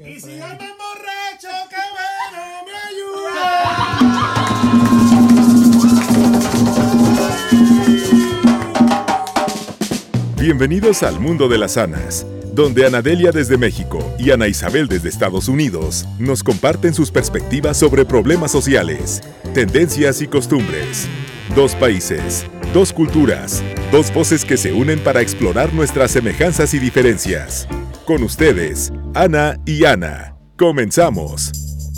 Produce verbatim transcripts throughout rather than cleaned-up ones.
Y si andan borracho, qué bueno, me ayuda. Bienvenidos al Mundo de las Anas, donde Ana Delia desde México y Ana Isabel desde Estados Unidos nos comparten sus perspectivas sobre problemas sociales, tendencias y costumbres. Dos países, dos culturas, dos voces que se unen para explorar nuestras semejanzas y diferencias. Con ustedes, Ana y Ana. ¡Comenzamos!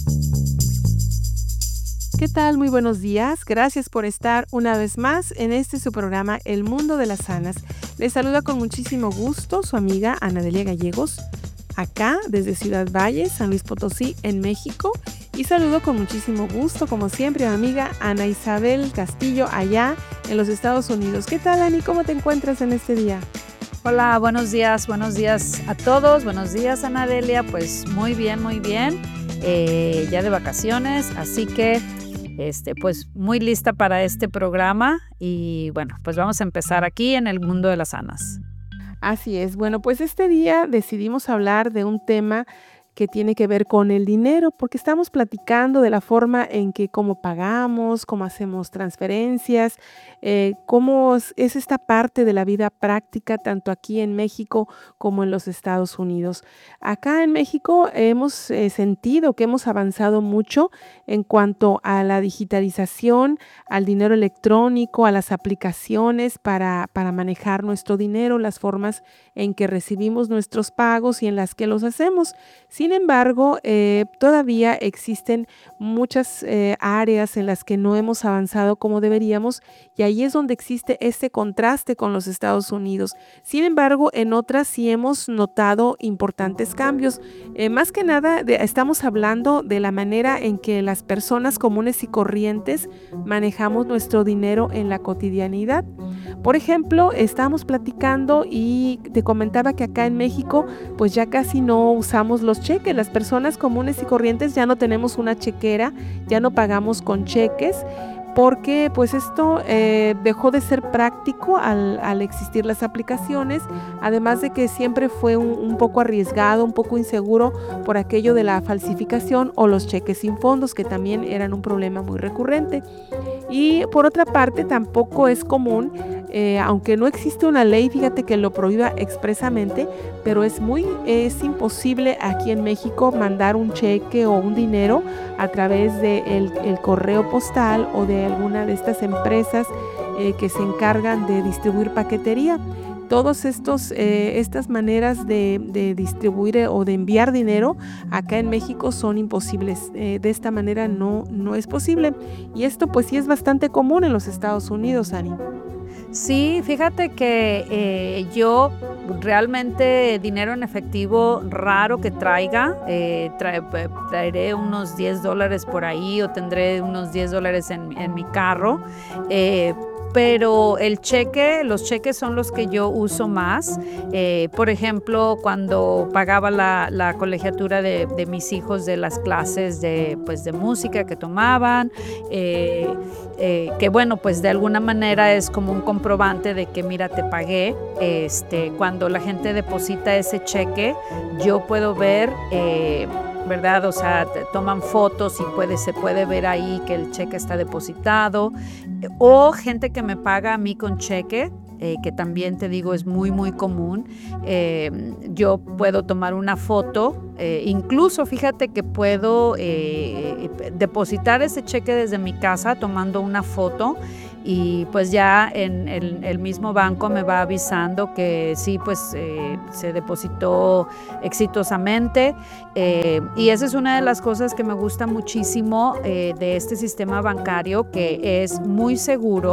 ¿Qué tal? Muy buenos días. Gracias por estar una vez más en este su programa El Mundo de las Anas. Les saluda con muchísimo gusto su amiga Ana Delia Gallegos, acá desde Ciudad Valles, San Luis Potosí, en México. Y saludo con muchísimo gusto, como siempre, a mi amiga Ana Isabel Castillo, allá en los Estados Unidos. ¿Qué tal, Ani? ¿Cómo te encuentras en este día? Hola, buenos días, buenos días a todos. Buenos días, Ana Delia. Pues muy bien, muy bien. Eh, ya de vacaciones, así que este, pues muy lista para este programa. Y bueno, pues vamos a empezar aquí en el Mundo de las Anas. Así es. Bueno, pues este día decidimos hablar de un tema que tiene que ver con el dinero, porque estamos platicando de la forma en que cómo pagamos, cómo hacemos transferencias, eh, cómo es esta parte de la vida práctica, tanto aquí en México como en los Estados Unidos. Acá en México hemos eh, sentido que hemos avanzado mucho en cuanto a la digitalización, al dinero electrónico, a las aplicaciones para, para manejar nuestro dinero, las formas en que recibimos nuestros pagos y en las que los hacemos. Sin embargo, eh, todavía existen muchas eh, áreas en las que no hemos avanzado como deberíamos, y ahí es donde existe este contraste con los Estados Unidos. Sin embargo, en otras sí hemos notado importantes cambios. Eh, más que nada, de, estamos hablando de la manera en que las personas comunes y corrientes manejamos nuestro dinero en la cotidianidad. Por ejemplo, estábamos platicando y te comentaba que acá en México pues ya casi no usamos los cheques. Las personas comunes y corrientes ya no tenemos una chequera, ya no pagamos con cheques, porque pues esto eh, dejó de ser práctico al, al existir las aplicaciones, además de que siempre fue un, un poco arriesgado, un poco inseguro por aquello de la falsificación o los cheques sin fondos, que también eran un problema muy recurrente. Y por otra parte tampoco es común, eh, aunque no existe una ley, fíjate, que lo prohíba expresamente, pero es muy, es imposible aquí en México mandar un cheque o un dinero a través del de el correo postal o de alguna de estas empresas eh, que se encargan de distribuir paquetería. Todas eh, estas maneras de, de distribuir o de enviar dinero acá en México son imposibles. Eh, de esta manera no, no es posible. Y esto pues sí es bastante común en los Estados Unidos, Ani. Sí, fíjate que eh, yo realmente dinero en efectivo raro que traiga, eh, trae, traeré unos diez dólares por ahí o tendré unos diez dólares en, en mi carro. Eh, Pero el cheque, los cheques son los que yo uso más. Eh, por ejemplo, cuando pagaba la, la colegiatura de, de mis hijos de las clases de, pues, de música que tomaban, eh, eh, que bueno, pues de alguna manera es como un comprobante de que mira, te pagué. Este, cuando la gente deposita ese cheque, yo puedo ver... Eh, ¿verdad? O sea, te toman fotos y puede, se puede ver ahí que el cheque está depositado. O gente que me paga a mí con cheque, eh, que también te digo es muy, muy común. Eh, yo puedo tomar una foto, eh, incluso fíjate que puedo eh, depositar ese cheque desde mi casa tomando una foto. Y pues ya en el, el mismo banco me va avisando que sí, pues eh, se depositó exitosamente. Eh, y esa es una de las cosas que me gusta muchísimo eh, de este sistema bancario, que es muy seguro.